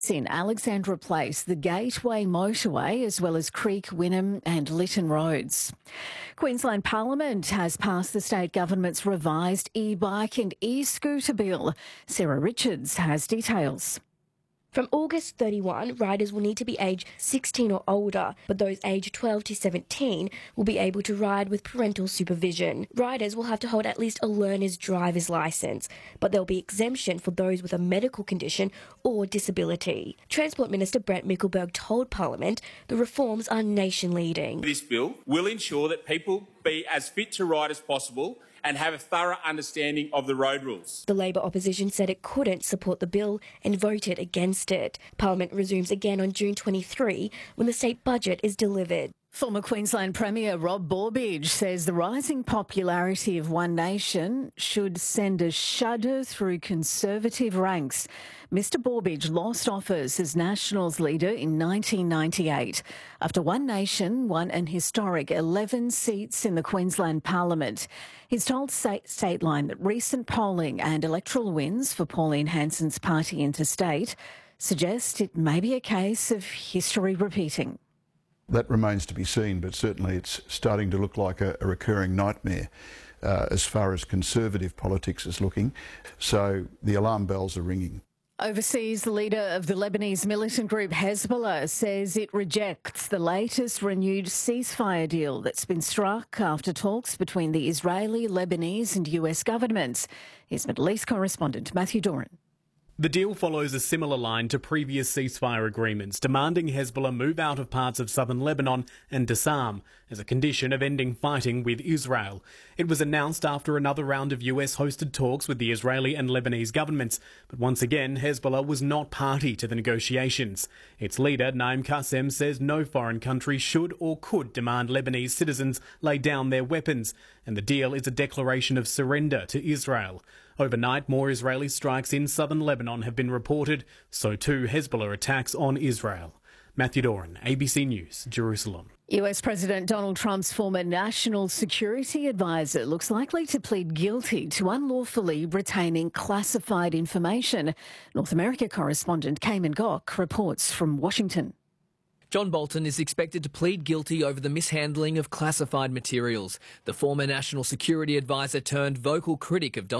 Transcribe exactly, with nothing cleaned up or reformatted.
In Alexandra Place, the Gateway Motorway, as well as Creek, Wynnum and Lytton roads. Queensland Parliament has passed the state government's revised e-bike and e-scooter bill. Sarah Richards has details. From August thirty-first, riders will need to be aged sixteen or older, but those aged twelve to seventeen will be able to ride with parental supervision. Riders will have to hold at least a learner's driver's licence, but there'll be exemption for those with a medical condition or disability. Transport Minister Brent Mickelberg told Parliament the reforms are nation-leading. This bill will ensure that people be as fit to ride as possible and have a thorough understanding of the road rules. The Labor opposition said it couldn't support the bill and voted against it. Parliament resumes again on June twenty-third when the state budget is delivered. Former Queensland Premier Rob Borbidge says the rising popularity of One Nation should send a shudder through Conservative ranks. Mister Borbidge lost office as Nationals leader in nineteen ninety-eight after One Nation won an historic eleven seats in the Queensland Parliament. He's told Stateline that recent polling and electoral wins for Pauline Hanson's party interstate suggest it may be a case of history repeating. That remains to be seen, but certainly it's starting to look like a, a recurring nightmare uh, as far as Conservative politics is looking. So the alarm bells are ringing. Overseas, the leader of the Lebanese militant group Hezbollah says it rejects the latest renewed ceasefire deal that's been struck after talks between the Israeli, Lebanese and U S governments. Here's Middle East correspondent Matthew Doran. The deal follows a similar line to previous ceasefire agreements, demanding Hezbollah move out of parts of southern Lebanon and disarm as a condition of ending fighting with Israel. It was announced after another round of U S-hosted talks with the Israeli and Lebanese governments, but once again Hezbollah was not party to the negotiations. Its leader, Naim Qassem, says no foreign country should or could demand Lebanese citizens lay down their weapons, and the deal is a declaration of surrender to Israel. Overnight, more Israeli strikes in southern Lebanon have been reported, so too Hezbollah attacks on Israel. Matthew Doran, A B C News, Jerusalem. U S President Donald Trump's former national security advisor looks likely to plead guilty to unlawfully retaining classified information. North America correspondent Cayman Gok reports from Washington. John Bolton is expected to plead guilty over the mishandling of classified materials. The former national security advisor turned vocal critic of Donald